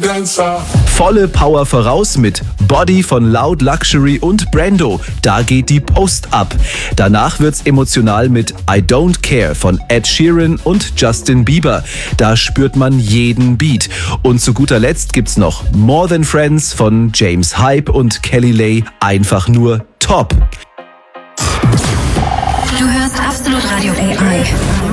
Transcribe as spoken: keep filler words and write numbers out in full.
Volle Power voraus mit Body von Loud Luxury und Brando. Da geht die Post ab. Danach wird's emotional mit I Don't Care von Ed Sheeran und Justin Bieber. Da spürt man jeden Beat. Und zu guter Letzt gibt's noch More Than Friends von James Hype und Kelly Lay. Einfach nur top. Du hörst Absolut Radio A I.